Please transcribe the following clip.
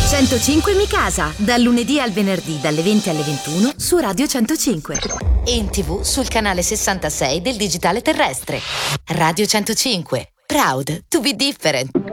105 Mi Casa, dal lunedì al venerdì dalle 20 alle 21 su Radio 105. E in TV sul canale 66 del digitale terrestre. Radio 105, proud to be different.